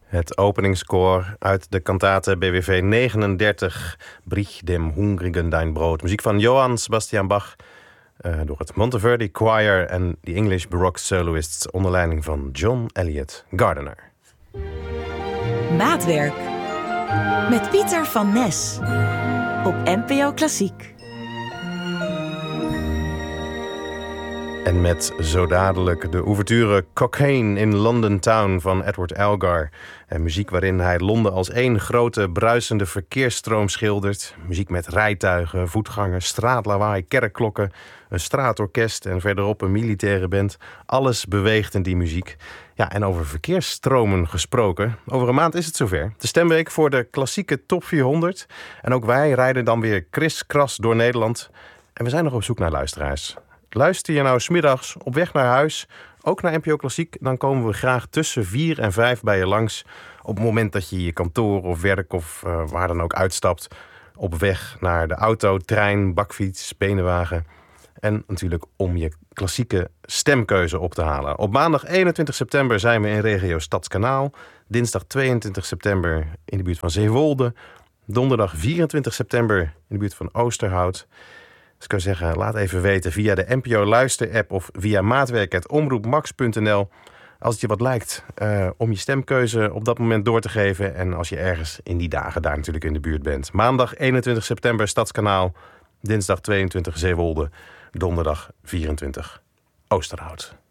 Het openingskoor uit de kantate BWV 39, Brich dem Hungrigen dein Brot. Muziek van Johann Sebastian Bach door het Monteverdi Choir en de English Baroque Soloists onder leiding van John Elliott Gardiner. Maatwerk met Pieter van Nes op NPO Klassiek. En met zo dadelijk de ouverture Cocaine in London Town van Edward Elgar. En muziek waarin hij Londen als één grote bruisende verkeersstroom schildert. Muziek met rijtuigen, voetgangers, straatlawaai, kerkklokken, een straatorkest en verderop een militaire band. Alles beweegt in die muziek. Ja, en over verkeersstromen gesproken. Over een maand is het zover. De stemweek voor de klassieke top 400. En ook wij rijden dan weer kriskras door Nederland. En we zijn nog op zoek naar luisteraars. Luister je nou 's middags op weg naar huis, ook naar NPO Klassiek, dan komen we graag tussen 4 en 5 bij je langs. Op het moment dat je je kantoor of werk of waar dan ook uitstapt, op weg naar de auto, trein, bakfiets, benenwagen. En natuurlijk om je klassieke stemkeuze op te halen. Op maandag 21 september zijn we in regio Stadskanaal. Dinsdag 22 september in de buurt van Zeewolde. Donderdag 24 september in de buurt van Oosterhout. Dus ik kan zeggen, laat even weten via de NPO Luister-app of via maatwerk@omroepmax.nl als het je wat lijkt om je stemkeuze op dat moment door te geven. En als je ergens in die dagen daar natuurlijk in de buurt bent. Maandag 21 september Stadskanaal, dinsdag 22 Zeewolde, donderdag 24 Oosterhout.